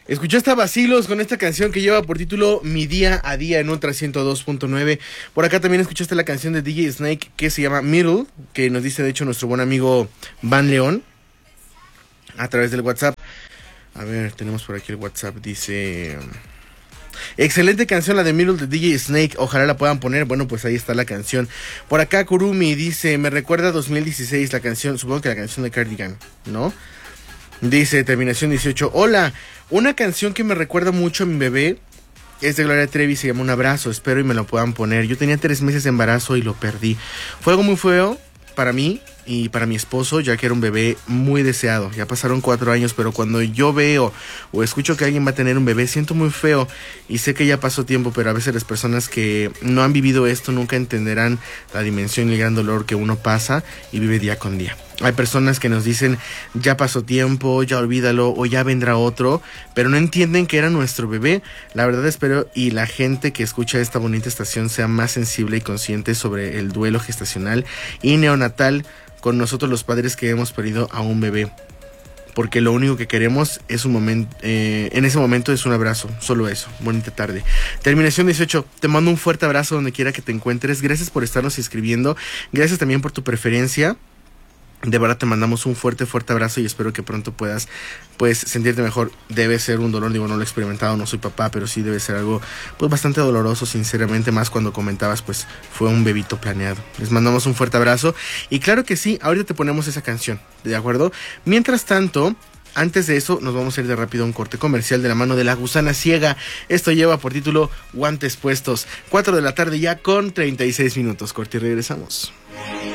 Escuchaste a Vacilos con esta canción que lleva por título Mi Día a Día en Ultra 102.9. Por acá también escuchaste la canción de DJ Snake que se llama Middle, que nos dice de hecho nuestro buen amigo Van León a través del WhatsApp. A ver, tenemos por aquí el WhatsApp, dice... Excelente canción la de Middle de DJ Snake, ojalá la puedan poner. Bueno, pues ahí está la canción. Por acá Kurumi dice, me recuerda a 2016 la canción, supongo que la canción de Cardigan, ¿no? Dice, terminación 18, hola, una canción que me recuerda mucho a mi bebé es de Gloria Trevi, se llama Un Abrazo, espero y me lo puedan poner. Yo tenía 3 meses de embarazo y lo perdí. Fue algo muy feo para mí y para mi esposo, ya que era un bebé muy deseado. Ya pasaron 4 años, pero cuando yo veo o escucho que alguien va a tener un bebé, siento muy feo y sé que ya pasó tiempo, pero a veces las personas que no han vivido esto nunca entenderán la dimensión y el gran dolor que uno pasa y vive día con día. Hay personas que nos dicen, ya pasó tiempo, ya olvídalo o ya vendrá otro, pero no entienden que era nuestro bebé. La verdad espero y la gente que escucha esta bonita estación sea más sensible y consciente sobre el duelo gestacional y neonatal con nosotros los padres que hemos perdido a un bebé. Porque lo único que queremos es un momento, en ese momento es un abrazo, solo eso. Bonita tarde. Terminación 18, te mando un fuerte abrazo donde quiera que te encuentres. Gracias por estarnos escribiendo, gracias también por tu preferencia. De verdad te mandamos un fuerte abrazo y espero que pronto puedas pues sentirte mejor. Debe ser un dolor, digo, no lo he experimentado, no soy papá, pero sí debe ser algo pues bastante doloroso, sinceramente, más cuando comentabas pues fue un bebito planeado. Les mandamos un fuerte abrazo y claro que sí, ahorita te ponemos esa canción, ¿de acuerdo? Mientras tanto, antes de eso, nos vamos a ir de rápido a un corte comercial de la mano de La Gusana Ciega. Esto lleva por título Guantes Puestos. 4 de la tarde ya con 36 minutos. Corte y regresamos.